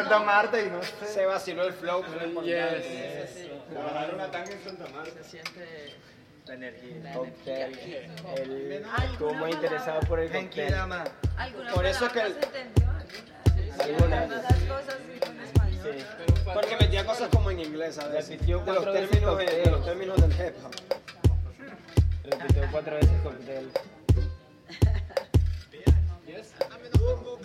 Santa Marta y no sé. Se vaciló el flow, pero es Trabajar una tanga en Santa Marta. Se siente La energía. cóctel. Él estuvo muy interesado por el cóctel. ¿Alguna Por eso es que palabra se entendió? Algunas. Algunas cosas sí con español. Sí, porque metía cosas como en inglés, ¿sabes? Repitió De los 4 veces términos, cóctel. de los términos del hip hop. Repitió 4 veces cóctel.